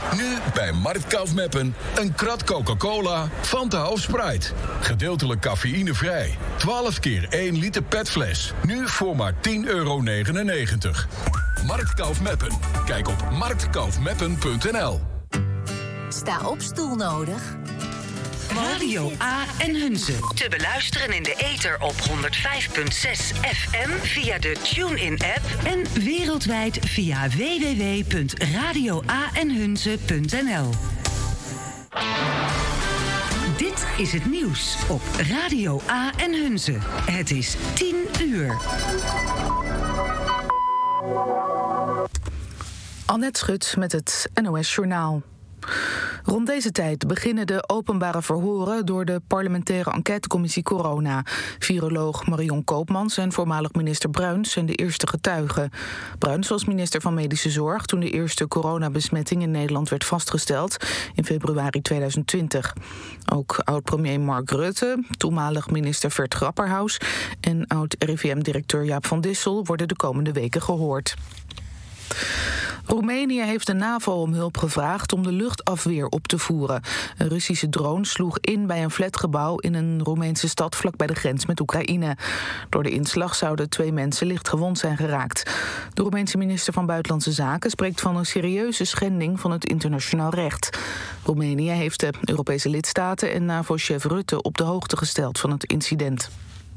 Nu bij Marktkauf Meppen een krat Coca-Cola, Fanta of Sprite. Gedeeltelijk cafeïnevrij. 12 keer 1 liter petfles. Nu voor maar €10,99. Marktkauf Meppen. Kijk op marktkaufmeppen.nl. Sta op stoel nodig. Radio A en Hunze. Te beluisteren in de ether op 105.6 FM via de TuneIn-app en wereldwijd via www.radioaenhunze.nl. Dit is het nieuws op Radio A en Hunze. Het is 10:00. Annette Schut met het NOS Journaal. Rond deze tijd beginnen de openbare verhoren door de parlementaire enquêtecommissie Corona. Viroloog Marion Koopmans en voormalig minister Bruins zijn de eerste getuigen. Bruins was minister van Medische Zorg toen de eerste coronabesmetting in Nederland werd vastgesteld in februari 2020. Ook oud-premier Mark Rutte, toenmalig minister Vert Grapperhaus en oud-RIVM-directeur Jaap van Dissel worden de komende weken gehoord. Roemenië heeft de NAVO om hulp gevraagd om de luchtafweer op te voeren. Een Russische drone sloeg in bij een flatgebouw in een Roemeense stad vlakbij de grens met Oekraïne. Door de inslag zouden 2 mensen licht gewond zijn geraakt. De Roemeense minister van Buitenlandse Zaken spreekt van een serieuze schending van het internationaal recht. Roemenië heeft de Europese lidstaten en NAVO-chef Rutte op de hoogte gesteld van het incident.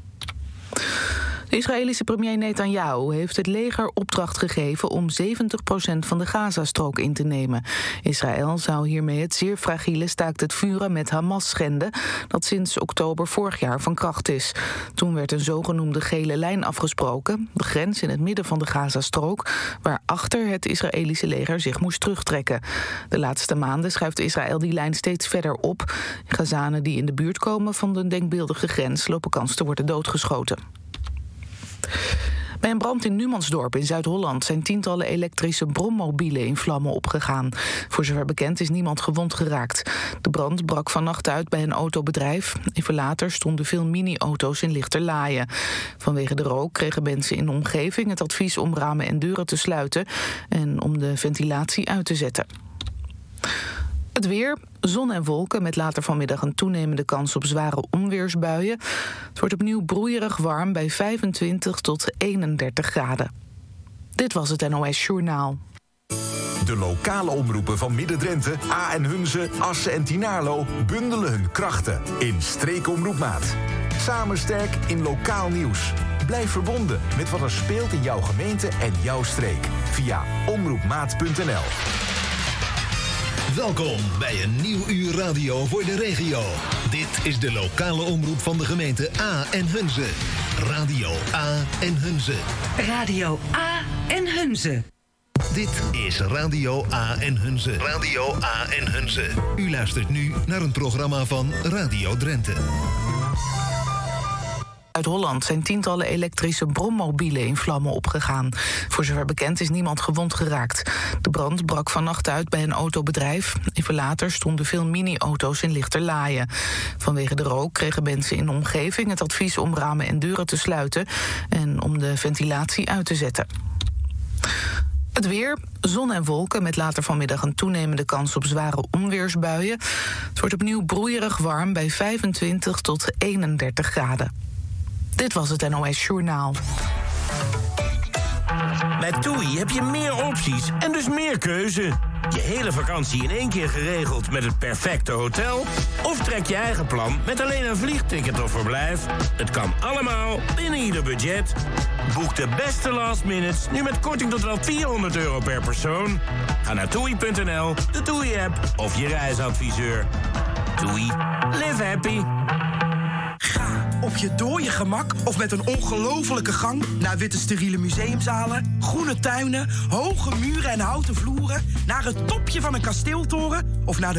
De Israëlische premier Netanyahu heeft het leger opdracht gegeven om 70% van de Gazastrook in te nemen. Israël zou hiermee het zeer fragiele staakt het vuren met Hamas schenden, dat sinds oktober vorig jaar van kracht is. Toen werd een zogenoemde gele lijn afgesproken, de grens in het midden van de Gazastrook, waarachter het Israëlische leger zich moest terugtrekken. De laatste maanden schuift Israël die lijn steeds verder op. Gazanen die in de buurt komen van de denkbeeldige grens lopen kans te worden doodgeschoten. Bij een brand in Numansdorp in Zuid-Holland zijn tientallen elektrische brommobielen in vlammen opgegaan. Voor zover bekend is niemand gewond geraakt. De brand brak vannacht uit bij een autobedrijf. Even later stonden veel mini-auto's in lichterlaaien. Vanwege de rook kregen mensen in de omgeving het advies om ramen en deuren te sluiten en om de ventilatie uit te zetten. Het weer, zon en wolken met later vanmiddag een toenemende kans op zware onweersbuien. Het wordt opnieuw broeierig warm bij 25 tot 31 graden. Dit was het NOS Journaal. De lokale omroepen van Midden-Drenthe, A en Hunze, Assen en Tynaarlo bundelen hun krachten in Streekomroepmaat. Samen sterk in lokaal nieuws. Blijf verbonden met wat er speelt in jouw gemeente en jouw streek via omroepmaat.nl. Welkom bij een nieuw uur radio voor de regio. Dit is de lokale omroep van de gemeente A en Hunze. Radio A en Hunze. Radio A en Hunze. Dit is Radio A en Hunze. Radio A en Hunze. U luistert nu naar een programma van Radio Drenthe. Uit Holland zijn tientallen elektrische brommobielen in vlammen opgegaan. Voor zover bekend is niemand gewond geraakt. De brand brak vannacht uit bij een autobedrijf. Even later stonden veel mini-auto's in lichterlaaien. Vanwege de rook kregen mensen in de omgeving het advies om ramen en deuren te sluiten en om de ventilatie uit te zetten. Het weer, zon en wolken met later vanmiddag een toenemende kans op zware onweersbuien. Het wordt opnieuw broeierig warm bij 25 tot 31 graden. Dit was het NOS Journaal. Met TUI heb je meer opties en dus meer keuze. Je hele vakantie in één keer geregeld met het perfecte hotel? Of trek je eigen plan met alleen een vliegticket of verblijf? Het kan allemaal binnen ieder budget. Boek de beste last minutes nu met korting tot wel €400 per persoon. Ga naar TUI.nl, de TUI-app of je reisadviseur. TUI. Live happy. Ga op je dode gemak of met een ongelofelijke gang naar witte steriele museumzalen, groene tuinen, hoge muren en houten vloeren, naar het topje van een kasteeltoren of naar de